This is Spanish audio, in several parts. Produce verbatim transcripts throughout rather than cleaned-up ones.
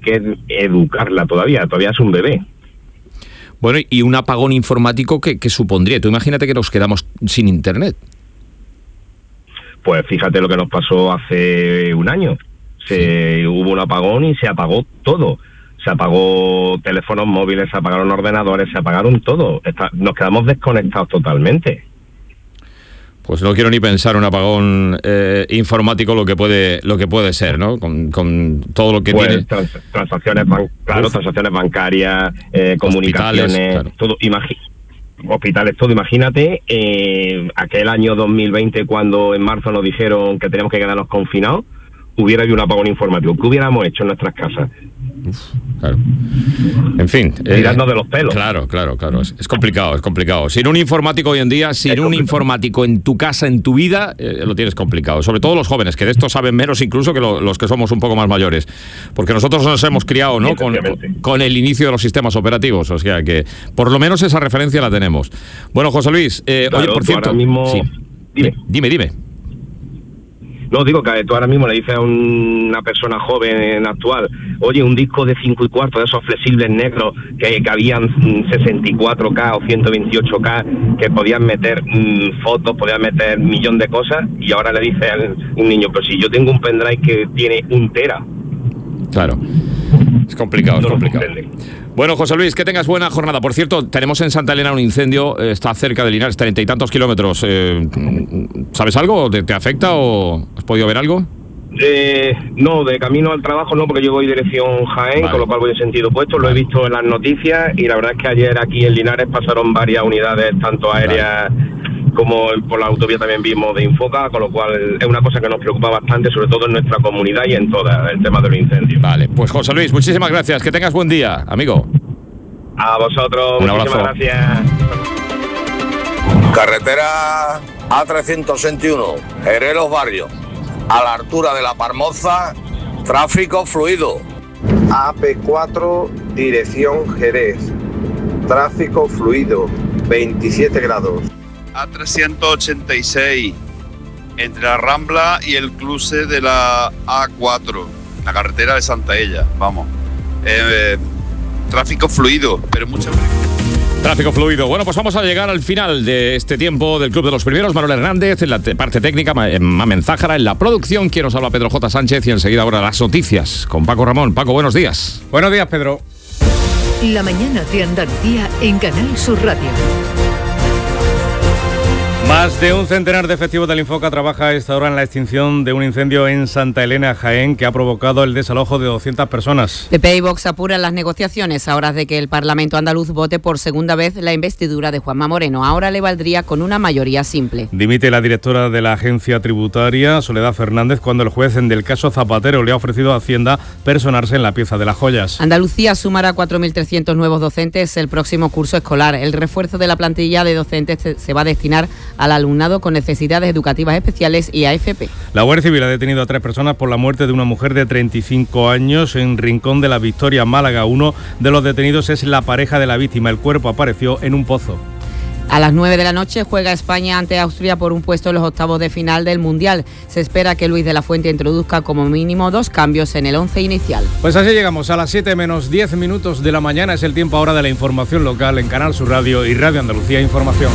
que educarla todavía, todavía es un bebé. Bueno, y un apagón informático que, que supondría, tú imagínate que nos quedamos sin internet. Pues fíjate lo que nos pasó hace un año. Se, sí. Hubo un apagón y se apagó todo. Se apagó teléfonos móviles, se apagaron ordenadores, se apagaron todo. Está, nos quedamos desconectados totalmente. Pues no quiero ni pensar un apagón eh, informático lo que puede lo que puede ser, ¿no? Con, con todo lo que pues, tiene. Trans, transacciones, ban, claro, transacciones bancarias, eh, comunicaciones, claro. todo. Imagínate. Hospitales, todo. Imagínate eh, aquel año dos mil veinte cuando en marzo nos dijeron que teníamos que quedarnos confinados, hubiera habido un apagón informático. ¿Qué hubiéramos hecho en nuestras casas? Uf, claro. En fin. Tirarnos eh, de los pelos. Claro, claro, claro. Es, es complicado, es complicado. Sin un informático hoy en día, sin es un complicado. informático en tu casa, en tu vida, eh, lo tienes complicado. Sobre todo los jóvenes, que de esto saben menos incluso que lo, los que somos un poco más mayores. Porque nosotros nos hemos criado, ¿no? Con, con el inicio de los sistemas operativos. O sea que, por lo menos esa referencia la tenemos. Bueno, José Luis, eh, claro, oye, por cierto... Ahora mismo... Sí. Dime, dime, dime. No, digo que tú ahora mismo le dices a una persona joven actual, oye, un disco de cinco y cuarto de esos flexibles negros que, que habían sesenta y cuatro K o ciento veintiocho K, que podían meter mmm, fotos, podían meter un millón de cosas, y ahora le dice a un niño, pero si yo tengo un pendrive que tiene un tera. Claro, es complicado, no es complicado. Bueno, José Luis, que tengas buena jornada. Por cierto, tenemos en Santa Elena un incendio, eh, está cerca de Linares, treinta y tantos kilómetros. Eh, ¿Sabes algo? ¿Te, ¿Te afecta o has podido ver algo? Eh, no, de camino al trabajo no, porque yo voy dirección Jaén, vale. Con lo cual voy en sentido opuesto. Vale. Lo he visto en las noticias y la verdad es que ayer aquí en Linares pasaron varias unidades, tanto aéreas... Vale. Como por la autovía también vimos de Infoca, con lo cual es una cosa que nos preocupa bastante, sobre todo en nuestra comunidad y en toda, el tema de los incendios. Vale, pues José Luis, muchísimas gracias, que tengas buen día, amigo. A vosotros, un muchísimas abrazo. Gracias. Carretera A trescientos veintiuno, Jerez Los Barrios, a la altura de La Parmoza, tráfico fluido. A P cuatro, dirección Jerez, tráfico fluido, veintisiete grados. A trescientos ochenta y seis, entre la Rambla y el cruce de la A cuatro, la carretera de Santa Ella, vamos. Eh, eh, tráfico fluido, pero mucho... Tráfico fluido. Bueno, pues vamos a llegar al final de este tiempo del Club de los Primeros. Manuel Hernández en la te- parte técnica, Mamen Zájara en la producción. Quien nos habla, Pedro J. Sánchez, y enseguida ahora las noticias con Paco Ramón. Paco, buenos días. Buenos días, Pedro. La mañana de Andalucía en Canal Sur Radio. Más de un centenar de efectivos del Infoca trabaja a esta hora en la extinción de un incendio en Santa Elena, Jaén, que ha provocado el desalojo de doscientas personas. P P y Vox apuran las negociaciones a horas de que el Parlamento andaluz vote por segunda vez la investidura de Juanma Moreno. Ahora le valdría con una mayoría simple. Dimite la directora de la agencia tributaria, Soledad Fernández, cuando el juez en del caso Zapatero le ha ofrecido a Hacienda personarse en la pieza de las joyas. Andalucía sumará cuatro mil trescientos nuevos docentes el próximo curso escolar. El refuerzo de la plantilla de docentes se va a destinar al alumnado con necesidades educativas especiales y A F P. La Guardia Civil ha detenido a tres personas por la muerte de una mujer de treinta y cinco años en Rincón de la Victoria, Málaga. Uno de los detenidos es la pareja de la víctima. El cuerpo apareció en un pozo. A las nueve de la noche juega España ante Austria por un puesto en los octavos de final del Mundial. Se espera que Luis de la Fuente introduzca como mínimo dos cambios en el once inicial. Pues así llegamos a las siete menos diez minutos de la mañana. Es el tiempo ahora de la información local en Canal Sur Radio y Radio Andalucía Información.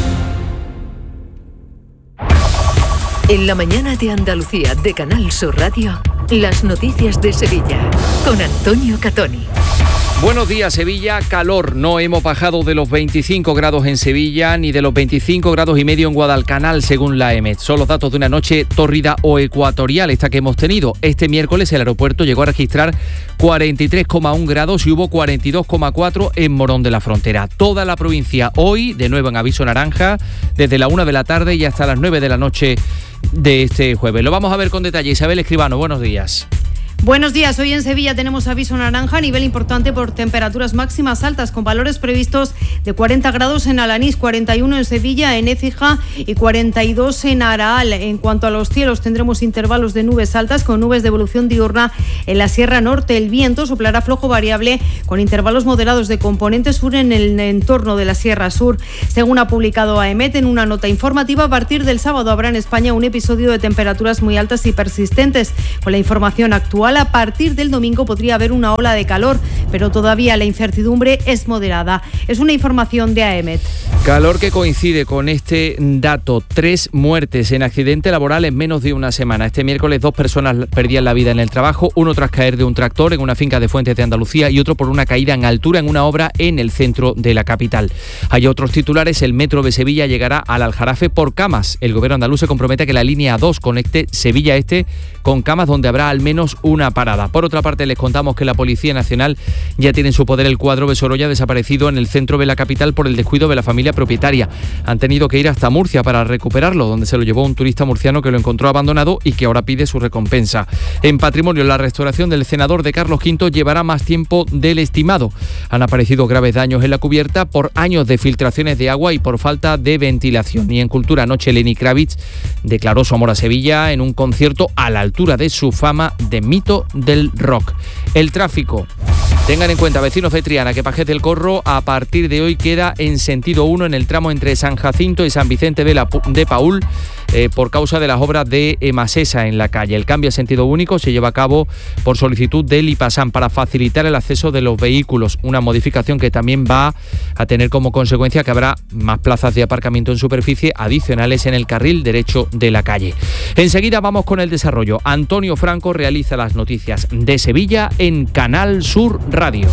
En la mañana de Andalucía de Canal Sur Radio, las noticias de Sevilla con Antonio Catoni. Buenos días, Sevilla. Calor. No hemos bajado de los veinticinco grados en Sevilla ni de los veinticinco grados y medio en Guadalcanal, según la EMET. Son los datos de una noche tórrida o ecuatorial, esta que hemos tenido. Este miércoles el aeropuerto llegó a registrar cuarenta y tres coma uno grados y hubo cuarenta y dos coma cuatro en Morón de la Frontera. Toda la provincia hoy, de nuevo en aviso naranja, desde la una de la tarde y hasta las nueve de la noche de este jueves. Lo vamos a ver con detalle. Isabel Escribano, buenos días. Buenos días, hoy en Sevilla tenemos aviso naranja a nivel importante por temperaturas máximas altas con valores previstos de cuarenta grados en Alanís, cuarenta y uno en Sevilla, en Écija y cuarenta y dos en Araal. En cuanto a los cielos tendremos intervalos de nubes altas con nubes de evolución diurna en la Sierra Norte. El viento soplará flojo variable con intervalos moderados de componente sur en el entorno de la Sierra Sur. Según ha publicado A E M E T en una nota informativa, a partir del sábado habrá en España un episodio de temperaturas muy altas y persistentes. Con la información actual habitual. A partir del domingo podría haber una ola de calor, pero todavía la incertidumbre es moderada. Es una información de A E M E T. Calor que coincide con este dato. Tres muertes en accidente laboral en menos de una semana. Este miércoles dos personas perdían la vida en el trabajo, uno tras caer de un tractor en una finca de Fuentes de Andalucía y otro por una caída en altura en una obra en el centro de la capital. Hay otros titulares. El metro de Sevilla llegará al Aljarafe por camas. El gobierno andaluz se compromete a que la línea dos conecte Sevilla Este con camas, donde habrá al menos una parada. Por otra parte, les contamos que la Policía Nacional ya tiene en su poder el cuadro de Sorolla desaparecido en el centro de la capital por el descuido de la familia propietaria. Han tenido que ir hasta Murcia para recuperarlo, donde se lo llevó un turista murciano que lo encontró abandonado y que ahora pide su recompensa. En patrimonio, la restauración del cenador de Carlos quinto llevará más tiempo del estimado. Han aparecido graves daños en la cubierta por años de filtraciones de agua y por falta de ventilación. Y en cultura, anoche Lenny Kravitz declaró su amor a Sevilla en un concierto a la altura de su fama de mito del rock. El tráfico. Tengan en cuenta, vecinos de Triana, que Pajés del Corro a partir de hoy queda en sentido uno en el tramo entre San Jacinto y San Vicente de, la, de Paúl eh, por causa de las obras de Emasesa en la calle. El cambio a sentido único se lleva a cabo por solicitud del IPASAN para facilitar el acceso de los vehículos, una modificación que también va a tener como consecuencia que habrá más plazas de aparcamiento en superficie adicionales en el carril derecho de la calle. Enseguida vamos con el desarrollo. Antonio Franco realiza las noticias de Sevilla en Canal Sur Radio.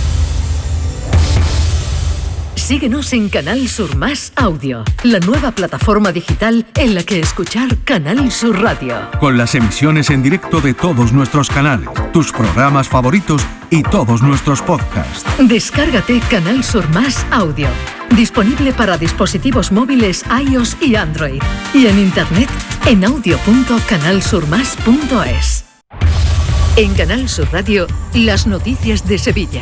Síguenos en Canal Sur Más Audio, la nueva plataforma digital en la que escuchar Canal Sur Radio. Con las emisiones en directo de todos nuestros canales, tus programas favoritos y todos nuestros podcasts. Descárgate Canal Sur Más Audio, disponible para dispositivos móviles iOS y Android. Y en internet en audio punto canal sur más punto es. En Canal Sur Radio, las noticias de Sevilla.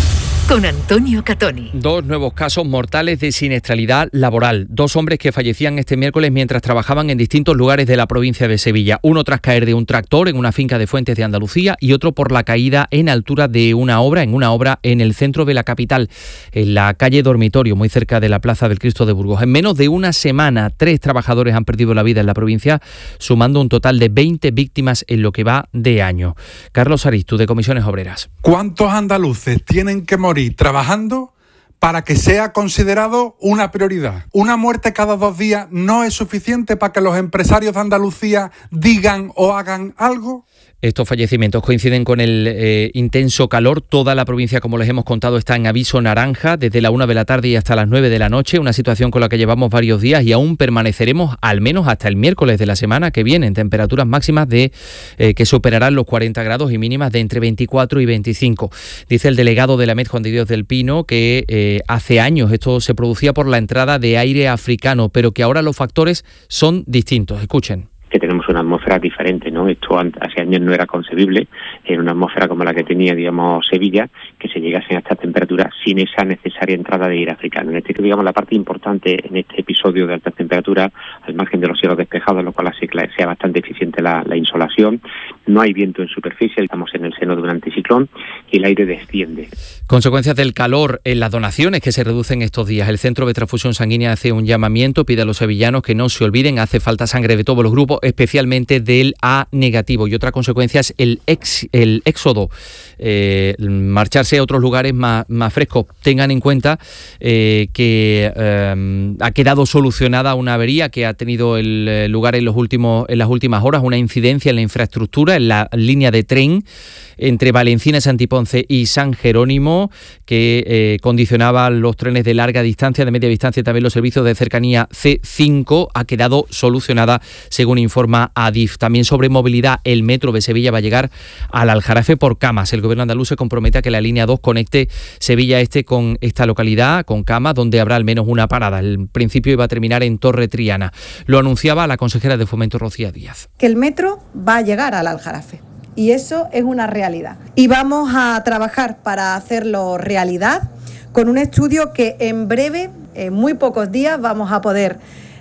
Con Antonio Catoni. Dos nuevos casos mortales de siniestralidad laboral. Dos hombres que fallecían este miércoles mientras trabajaban en distintos lugares de la provincia de Sevilla. Uno tras caer de un tractor en una finca de Fuentes de Andalucía y otro por la caída en altura de una obra, en una obra en el centro de la capital, en la calle Dormitorio, muy cerca de la Plaza del Cristo de Burgos. En menos de una semana, tres trabajadores han perdido la vida en la provincia, sumando un total de veinte víctimas en lo que va de año. Carlos Aristu, de Comisiones Obreras. ¿Cuántos andaluces tienen que morir trabajando para que sea considerado una prioridad? Una muerte cada dos días no es suficiente para que los empresarios de Andalucía digan o hagan algo. Estos fallecimientos coinciden con el eh, intenso calor. Toda la provincia, como les hemos contado, está en aviso naranja desde la una de la tarde y hasta las nueve de la noche, una situación con la que llevamos varios días y aún permaneceremos al menos hasta el miércoles de la semana que viene, en temperaturas máximas de eh, que superarán los cuarenta grados y mínimas de entre veinticuatro y veinticinco. Dice el delegado de la MED, Juan de Dios del Pino, que eh, hace años esto se producía por la entrada de aire africano, pero que ahora los factores son distintos. Escuchen. Que tenemos una atmósfera diferente, ¿no? Esto hace años no era concebible, en una atmósfera como la que tenía, digamos, Sevilla, que se llegase a estas temperaturas sin esa necesaria entrada de aire africano. En este, digamos, la parte importante en este episodio de altas temperaturas, al margen de los cielos despejados, lo cual hace que sea bastante eficiente la, la insolación, no hay viento en superficie, estamos en el seno de un anticiclón y el aire desciende. Consecuencias del calor en las donaciones que se reducen estos días. El Centro de Transfusión Sanguínea hace un llamamiento, pide a los sevillanos que no se olviden, hace falta sangre de todos los grupos, especialmente del A negativo. Y otra consecuencia es el, ex, el éxodo, eh, marcharse a otros lugares más, más frescos. Tengan en cuenta eh, que eh, ha quedado solucionada una avería que ha tenido el lugar en, los últimos, en las últimas horas, una incidencia en la infraestructura, en la línea de tren entre Valencina, Santiponce y San Jerónimo, que eh, condicionaba los trenes de larga distancia, de media distancia, también los servicios de cercanía C cinco, ha quedado solucionada, según informa Adif. También sobre movilidad, el metro de Sevilla va a llegar al Aljarafe por camas. El gobierno andaluz se compromete a que la línea dos conecte Sevilla Este con esta localidad, con camas, donde habrá al menos una parada. El principio iba a terminar en Torre Triana. Lo anunciaba la consejera de Fomento, Rocía Díaz. Que el metro va a llegar al Aljarafe. Y eso es una realidad. Y vamos a trabajar para hacerlo realidad con un estudio que en breve, en muy pocos días, vamos a poder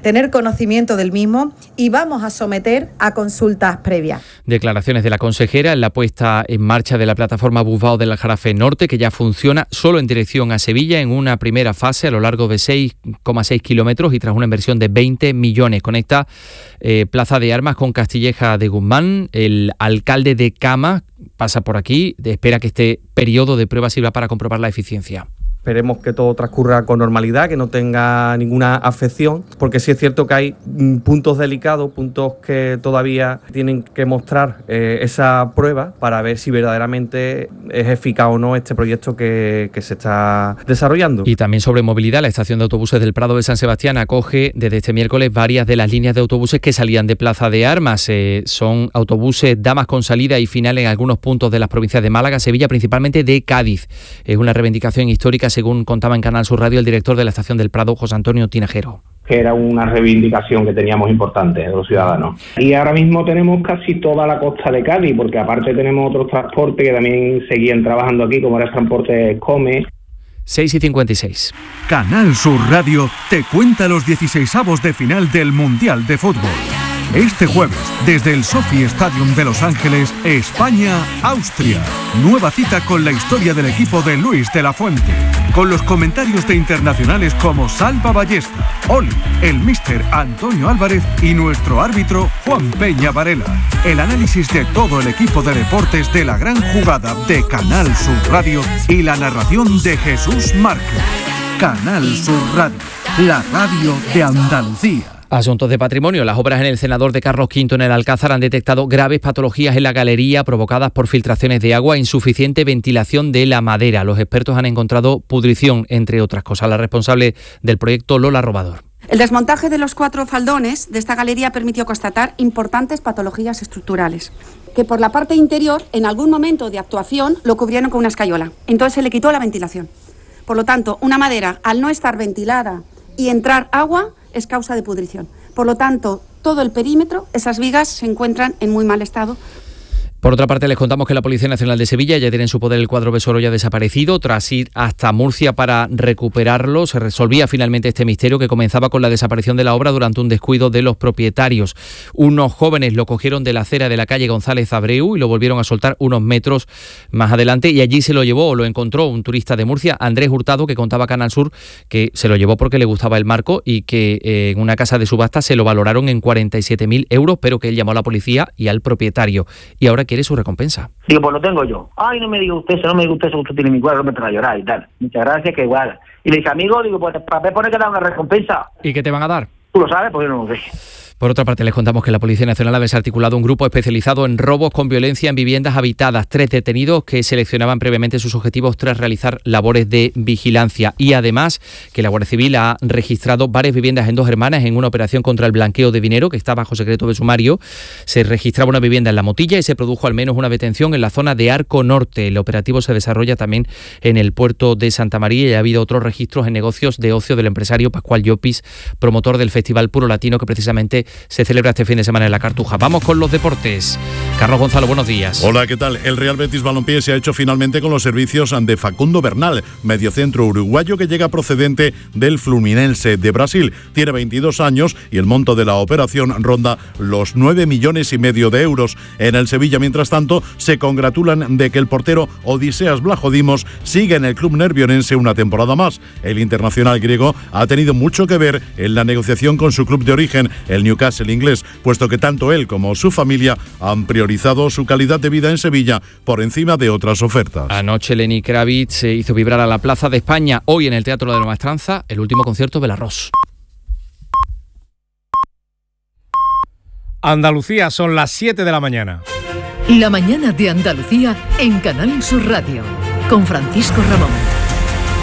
tener conocimiento del mismo y vamos a someter a consultas previas. Declaraciones de la consejera en la puesta en marcha de la plataforma Busbao del Aljarafe Norte, que ya funciona solo en dirección a Sevilla en una primera fase a lo largo de seis coma seis kilómetros y tras una inversión de veinte millones. Conecta eh, Plaza de Armas con Castilleja de Guzmán. El alcalde de Cama pasa por aquí, espera que este periodo de prueba sirva para comprobar la eficiencia. Esperemos que todo transcurra con normalidad, que no tenga ninguna afección, porque sí es cierto que hay puntos delicados, puntos que todavía tienen que mostrar eh, esa prueba para ver si verdaderamente es eficaz o no este proyecto que, que se está desarrollando. Y también sobre movilidad, la estación de autobuses del Prado de San Sebastián acoge desde este miércoles varias de las líneas de autobuses que salían de Plaza de Armas. Eh, son autobuses damas con salida y final en algunos puntos de las provincias de Málaga, Sevilla, principalmente de Cádiz. Es una reivindicación histórica, según contaba en Canal Sur Radio el director de la estación del Prado, José Antonio Tinajero. Que era una reivindicación que teníamos importante de los ciudadanos. Y ahora mismo tenemos casi toda la costa de Cádiz, porque aparte tenemos otros transportes que también seguían trabajando aquí, como era el transporte Come. seis y cincuenta y seis. Canal Sur Radio te cuenta los dieciseisavos de final del Mundial de Fútbol. Este jueves, desde el Sophie Stadium de Los Ángeles, España-Austria. Nueva cita con la historia del equipo de Luis de la Fuente. Con los comentarios de internacionales como Salva Ballesta, Oli, el míster Antonio Álvarez y nuestro árbitro Juan Peña Varela. El análisis de todo el equipo de deportes de la gran jugada de Canal Sur Radio y la narración de Jesús Márquez. Canal Sur Radio, la radio de Andalucía. Asuntos de patrimonio. Las obras en el Cenador de Carlos quinto en el Alcázar han detectado graves patologías en la galería provocadas por filtraciones de agua e insuficiente ventilación de la madera. Los expertos han encontrado pudrición, entre otras cosas. La responsable del proyecto, Lola Robador. El desmontaje de los cuatro faldones de esta galería permitió constatar importantes patologías estructurales, que por la parte interior, en algún momento de actuación, lo cubrieron con una escayola. Entonces se le quitó la ventilación. Por lo tanto, una madera, al no estar ventilada y entrar agua, es causa de pudrición. Por lo tanto, todo el perímetro, esas vigas se encuentran en muy mal estado. Por otra parte, les contamos que la Policía Nacional de Sevilla ya tiene en su poder el cuadro Besoro ya desaparecido. Tras ir hasta Murcia para recuperarlo, se resolvía finalmente este misterio que comenzaba con la desaparición de la obra durante un descuido de los propietarios. Unos jóvenes lo cogieron de la acera de la calle González Abreu y lo volvieron a soltar unos metros más adelante, y allí se lo llevó o lo encontró un turista de Murcia, Andrés Hurtado, que contaba Canal Sur que se lo llevó porque le gustaba el marco y que eh, en una casa de subasta se lo valoraron en cuarenta y siete mil euros, pero que él llamó a la policía y al propietario. Y ahora quiere su recompensa. Digo, pues lo tengo yo. Ay, no me diga usted eso, no me diga usted eso, usted tiene mi cuadro, no me trae a llorar y tal. Muchas gracias, que igual. Y le dice, amigo, digo, pues el papel pone que da una recompensa. ¿Y qué te van a dar? Tú lo sabes, pues yo no lo sé. Por otra parte, les contamos que la Policía Nacional ha desarticulado un grupo especializado en robos con violencia en viviendas habitadas. Tres detenidos que seleccionaban previamente sus objetivos tras realizar labores de vigilancia. Y además, que la Guardia Civil ha registrado varias viviendas en Dos Hermanas en una operación contra el blanqueo de dinero que está bajo secreto de sumario. Se registraba una vivienda en La Motilla y se produjo al menos una detención en la zona de Arco Norte. El operativo se desarrolla también en el puerto de Santa María y ha habido otros registros en negocios de ocio del empresario Pascual Llopis, promotor del Festival Puro Latino que precisamente se celebra este fin de semana en La Cartuja. Vamos con los deportes. Carlos Gonzalo, buenos días. Hola, ¿qué tal? El Real Betis Balompié se ha hecho finalmente con los servicios de Facundo Bernal, mediocentro uruguayo que llega procedente del Fluminense de Brasil. Tiene veintidós años y el monto de la operación ronda los nueve millones y medio de euros. En el Sevilla, mientras tanto, se congratulan de que el portero Odiseas Vlachodimos sigue en el club nervionense una temporada más. El internacional griego ha tenido mucho que ver en la negociación con su club de origen, el Newcastle inglés, puesto que tanto él como su familia han priorizado su calidad de vida en Sevilla por encima de otras ofertas. Anoche Lenny Kravitz se hizo vibrar a la Plaza de España. Hoy en el Teatro de la Maestranza, el último concierto de Belarós. Andalucía, son las siete de la mañana. La mañana de Andalucía en Canal Sur Radio, con Francisco Ramón.